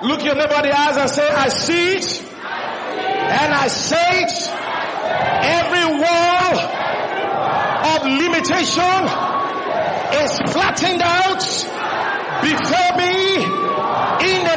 Look your neighbor in the eyes and say, I see it. And I say it. Every wall of limitation is flattened out before me in the